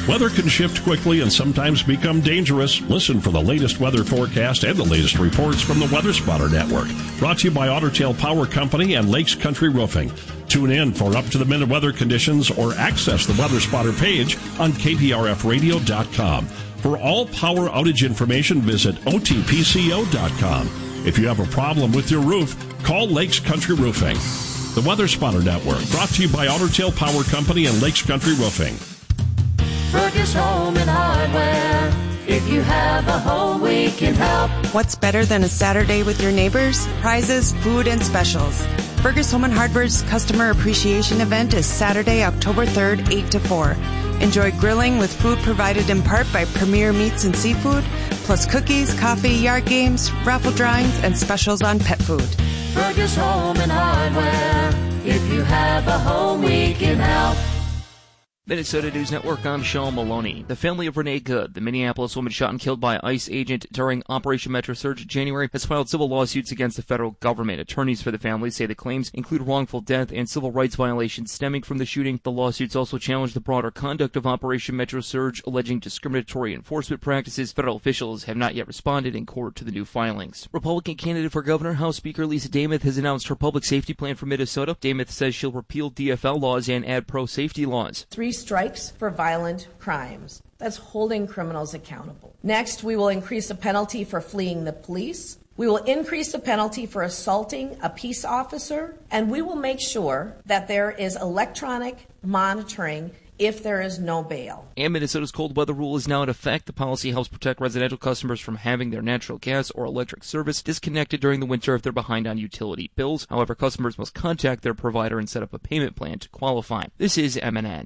Weather can shift quickly and sometimes become dangerous. Listen for the latest weather forecast and the latest reports from the Weather Spotter Network. Brought to you by Otter Tail Power Company and Lakes Country Roofing. Tune in for up-to-the-minute weather conditions or access the Weather Spotter page on kprfradio.com. For all power outage information, visit otpco.com. If you have a problem with your roof, call Lakes Country Roofing. The Weather Spotter Network, brought to you by Otter Tail Power Company and Lakes Country Roofing. Fergus Home and Hardware. If you have a home, we can help. What's better than a Saturday with your neighbors? Prizes, food, and specials. Fergus Home and Hardware's Customer Appreciation Event is Saturday, October 3rd, 8 to 4. Enjoy grilling with food provided in part by Premier Meats and Seafood, plus cookies, coffee, yard games, raffle drawings, and specials on pet food. Fergus Home and Hardware. If you have a home, we can help. Minnesota News Network, I'm Sean Maloney. The family of Renee Good, the Minneapolis woman shot and killed by an ICE agent during Operation Metro Surge in January, has filed civil lawsuits against the federal government. Attorneys for the family say the claims include wrongful death and civil rights violations stemming from the shooting. The lawsuits also challenge the broader conduct of Operation Metro Surge, alleging discriminatory enforcement practices. Federal officials have not yet responded in court to the new filings. Republican candidate for governor, House Speaker Lisa Demuth, has announced her public safety plan for Minnesota. Demuth says she'll repeal DFL laws and add pro-safety laws. 3 strikes for violent crimes. That's holding criminals accountable. Next, we will increase the penalty for fleeing the police. We will increase the penalty for assaulting a peace officer. And we will make sure that there is electronic monitoring if there is no bail. And Minnesota's cold weather rule is now in effect. The policy helps protect residential customers from having their natural gas or electric service disconnected during the winter if they're behind on utility bills. However, customers must contact their provider and set up a payment plan to qualify. This is MNN.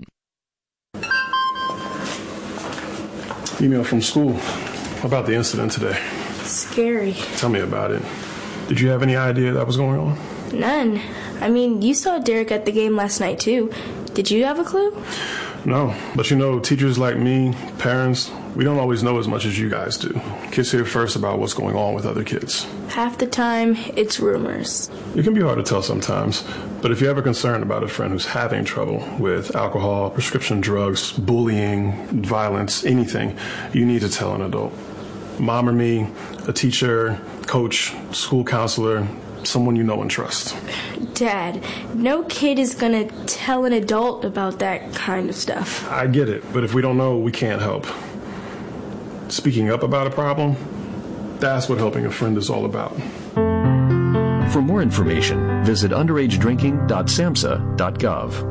Email from school about the incident today. Scary. Tell me about it. Did you have any idea that was going on? None. I mean, you saw Derek at the game last night, too. Did you have a clue? No, but you know, teachers like me, parents, we don't always know as much as you guys do. Kids hear first about what's going on with other kids. Half the time, it's rumors. It can be hard to tell sometimes, but if you're ever concerned about a friend who's having trouble with alcohol, prescription drugs, bullying, violence, anything, you need to tell an adult. Mom or me, a teacher, coach, school counselor, someone you know and trust. Dad, no kid is gonna tell an adult about that kind of stuff. I get it, but if we don't know, we can't help. Speaking up about a problem, that's what helping a friend is all about. For more information, visit underagedrinking.samhsa.gov.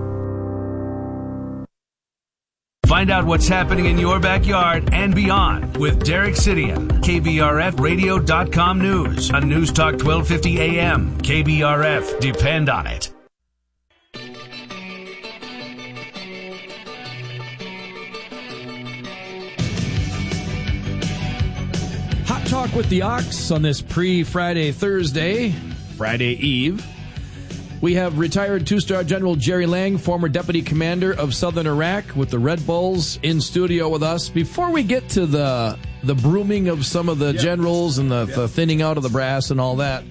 Find out what's happening in your backyard and beyond with Derek Sidian, KBRFradio.com News on News Talk 1250 AM. KBRF, depend on it. Hot Talk with the Ox on this pre-Friday Thursday, Friday Eve. We have retired two-star General Jerry Lang, former deputy commander of Southern Iraq with the Red Bulls, in studio with us. Before we get to the brooming of some of the generals and the thinning out of the brass and all that,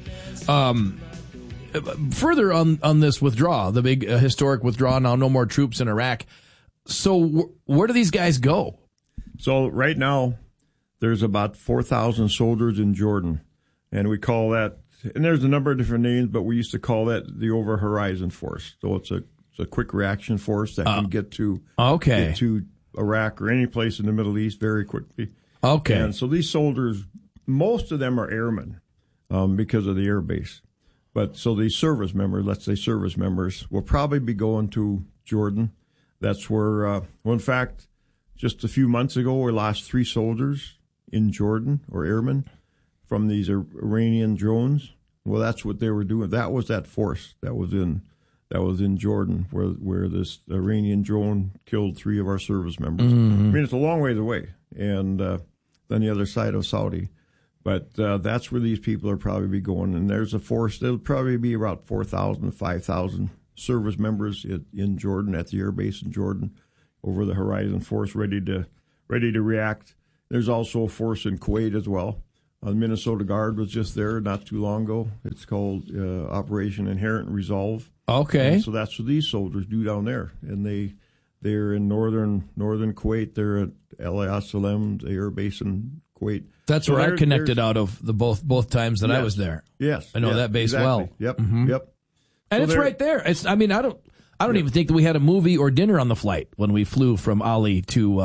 further on this withdrawal, the big historic withdrawal, now no more troops in Iraq. So where do these guys go? So right now, there's about 4,000 soldiers in Jordan, and we call that, and there's a number of different names, but we used to call that the Over-Horizon Force. So it's a quick reaction force that can get to Iraq or any place in the Middle East very quickly. Okay. And so these soldiers, most of them are airmen because of the air base. But so these service members, let's say service members, will probably be going to Jordan. That's where, well, in fact, just a few months ago, we lost 3 soldiers in Jordan, or airmen, from these Iranian drones. Well, that's what they were doing. That was that force that was in Jordan, where this Iranian drone killed 3 of our service members. Mm-hmm. I mean, it's a long ways away, and on the other side of Saudi. But that's where these people are probably be going. And there's a force. There'll probably be about 4,000 to 5,000 service members in Jordan, at the air base in Jordan, over the Horizon Force, ready to react. There's also a force in Kuwait as well. The Minnesota Guard was just there not too long ago. It's called Operation Inherent Resolve. Okay. And so that's what these soldiers do down there. And they They're in northern Kuwait. They're at El Asalam, the air base in Kuwait. That's where I connected out of the both times that I was there. Yes, I know that base well. Yep, yep. And it's right there. It's. I mean, I don't even think that we had a movie or dinner on the flight when we flew from Ali to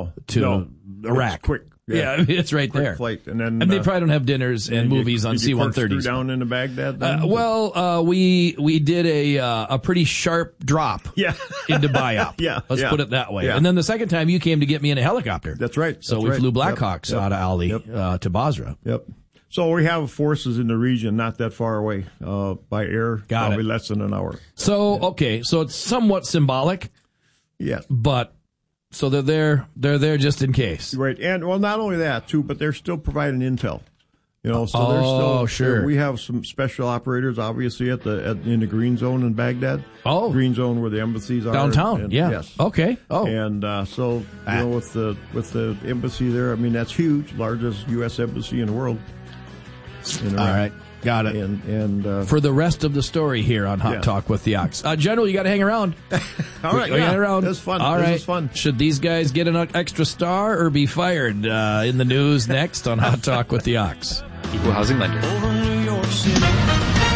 Iraq. It's quick. Yeah, it's right quick there. Flight, and then they probably don't have dinners and movies on C-130s. Did you down into Baghdad? Then? We did a pretty sharp drop. Into Bayap. Let's put it that way. Yeah. And then the second time you came to get me in a helicopter. That's right. So we flew Blackhawks out of Ali to Basra. Yep. So we have forces in the region not that far away by air. Probably less than an hour. So so it's somewhat symbolic. Yes, but. So they're there just in case. Right. And not only that too, but they're still providing intel. So they're still sure. We have some special operators obviously in the green zone in Baghdad. Oh. Green zone where the embassies are downtown. Yes. Okay. Oh. And with the embassy there, I mean that's huge, largest US embassy in the world. All right. Got it. And for the rest of the story here on Hot Talk with the Ox. General, you got to hang around. All right. Hang around. That's fun. All right. This is fun. Should these guys get an extra star or be fired in the news next on Hot Talk with the Ox? Equal housing lender. Over New York City.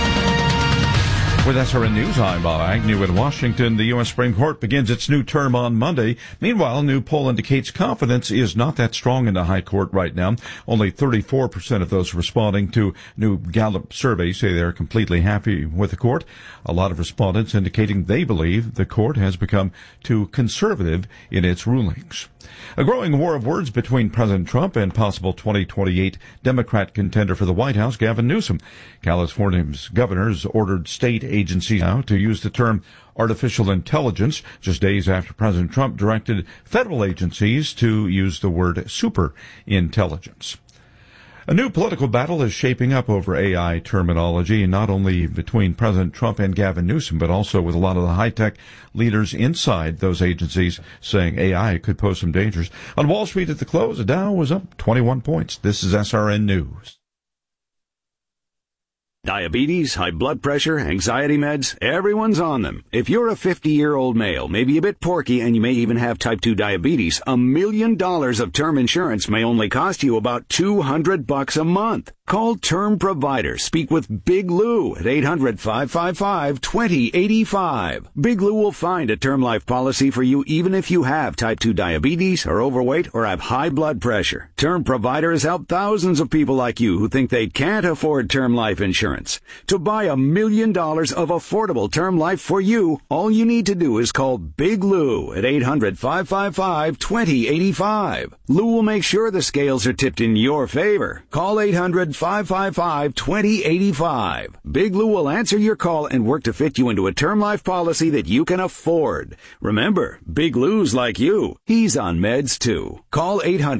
With SRN News, I'm Bob Agnew in Washington. The U.S. Supreme Court begins its new term on Monday. Meanwhile, a new poll indicates confidence is not that strong in the High Court right now. Only 34% of those responding to new Gallup survey say they're completely happy with the court. A lot of respondents indicating they believe the court has become too conservative in its rulings. A growing war of words between President Trump and possible 2028 Democrat contender for the White House, Gavin Newsom. California's governors ordered state agencies now to use the term artificial intelligence just days after President Trump directed federal agencies to use the word super intelligence. A new political battle is shaping up over AI terminology, not only between President Trump and Gavin Newsom, but also with a lot of the high-tech leaders inside those agencies saying AI could pose some dangers. On Wall Street at the close, the Dow was up 21 points. This is SRN News. Diabetes, high blood pressure, anxiety meds, everyone's on them. If you're a 50-year-old male, maybe a bit porky, and you may even have type 2 diabetes, $1 million of term insurance may only cost you about $200 a month. Call Term Provider. Speak with Big Lou at 800-555-2085. Big Lou will find a term life policy for you even if you have type 2 diabetes, are overweight, or have high blood pressure. Term Provider has helped thousands of people like you who think they can't afford term life insurance. To buy $1 million of affordable term life for you, all you need to do is call Big Lou at 800-555-2085. Lou will make sure the scales are tipped in your favor. Call 800-555-2085. Big Lou will answer your call and work to fit you into a term life policy that you can afford. Remember, Big Lou's like you. He's on meds too. Call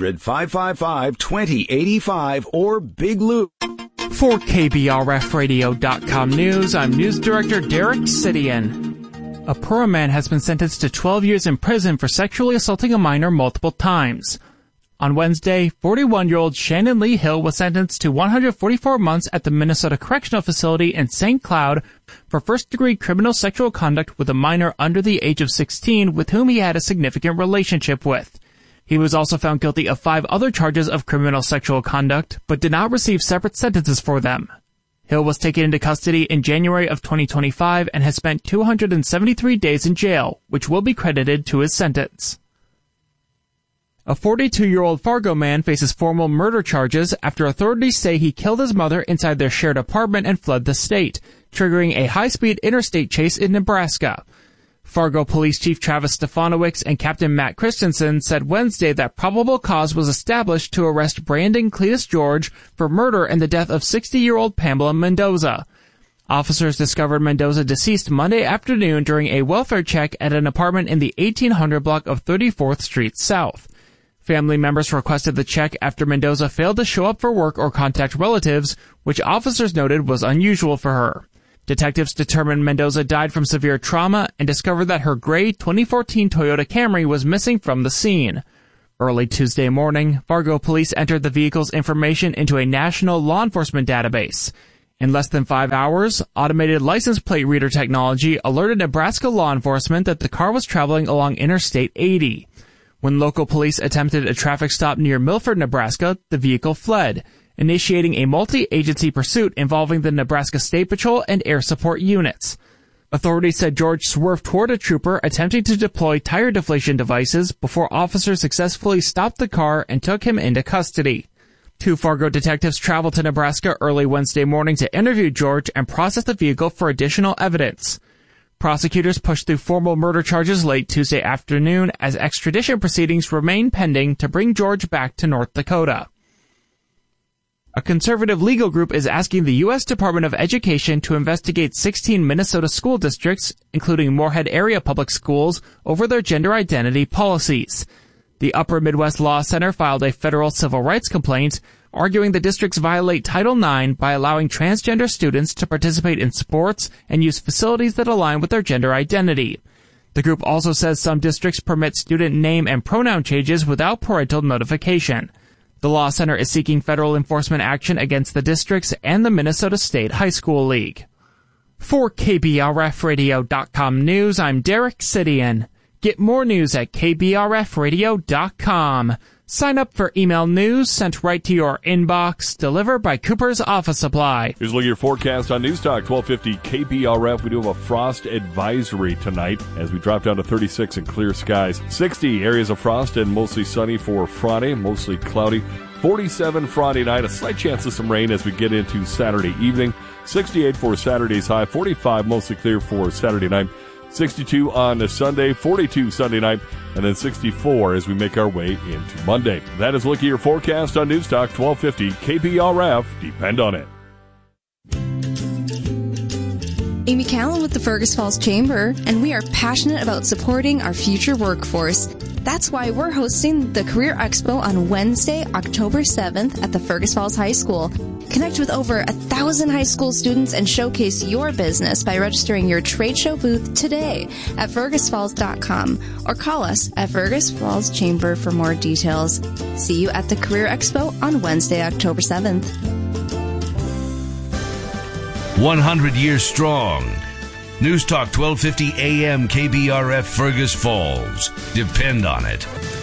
800-555-2085 or Big Lou. For KBRFradio.com News, I'm News Director Derek Sidian. A Pura man has been sentenced to 12 years in prison for sexually assaulting a minor multiple times. On Wednesday, 41-year-old Shannon Lee Hill was sentenced to 144 months at the Minnesota Correctional Facility in St. Cloud for first-degree criminal sexual conduct with a minor under the age of 16 with whom he had a significant relationship with. He was also found guilty of 5 other charges of criminal sexual conduct, but did not receive separate sentences for them. Hill was taken into custody in January of 2025 and has spent 273 days in jail, which will be credited to his sentence. A 42-year-old Fargo man faces formal murder charges after authorities say he killed his mother inside their shared apartment and fled the state, triggering a high-speed interstate chase in Nebraska. Fargo Police Chief Travis Stefanowicz and Captain Matt Christensen said Wednesday that probable cause was established to arrest Brandon Cletus George for murder and the death of 60-year-old Pamela Mendoza. Officers discovered Mendoza deceased Monday afternoon during a welfare check at an apartment in the 1800 block of 34th Street South. Family members requested the check after Mendoza failed to show up for work or contact relatives, which officers noted was unusual for her. Detectives determined Mendoza died from severe trauma and discovered that her gray 2014 Toyota Camry was missing from the scene. Early Tuesday morning, Fargo police entered the vehicle's information into a national law enforcement database. In less than 5 hours, automated license plate reader technology alerted Nebraska law enforcement that the car was traveling along Interstate 80. When local police attempted a traffic stop near Milford, Nebraska, the vehicle fled, initiating a multi-agency pursuit involving the Nebraska State Patrol and air support units. Authorities said George swerved toward a trooper attempting to deploy tire deflation devices before officers successfully stopped the car and took him into custody. 2 Fargo detectives traveled to Nebraska early Wednesday morning to interview George and process the vehicle for additional evidence. Prosecutors pushed through formal murder charges late Tuesday afternoon as extradition proceedings remain pending to bring George back to North Dakota. A conservative legal group is asking the U.S. Department of Education to investigate 16 Minnesota school districts, including Moorhead area public schools, over their gender identity policies. The Upper Midwest Law Center filed a federal civil rights complaint, arguing the districts violate Title IX by allowing transgender students to participate in sports and use facilities that align with their gender identity. The group also says some districts permit student name and pronoun changes without parental notification. The Law Center is seeking federal enforcement action against the districts and the Minnesota State High School League. For KBRFradio.com News, I'm Derek Sidian. Get more news at KBRFradio.com. Sign up for email news sent right to your inbox, delivered by Cooper's Office Supply. Here's a look at your forecast on News Talk 1250 KBRF. We do have a frost advisory tonight as we drop down to 36 and clear skies. 60 areas of frost and mostly sunny for Friday, mostly cloudy. 47 Friday night, a slight chance of some rain as we get into Saturday evening. 68 for Saturday's high, 45 mostly clear for Saturday night. 62 on Sunday, 42 Sunday night, and then 64 as we make our way into Monday. That is a look at your forecast on News Talk 1250 KBRF. Depend on it. Amy Callan with the Fergus Falls Chamber, and we are passionate about supporting our future workforce. That's why we're hosting the Career Expo on Wednesday, October 7th at the Fergus Falls High School. Connect with over 1,000 high school students and showcase your business by registering your trade show booth today at fergusfalls.com or call us at Fergus Falls Chamber for more details. See you at the Career Expo on Wednesday, October 7th. 100 years strong. News Talk 1250 AM KBRF Fergus Falls. Depend on it.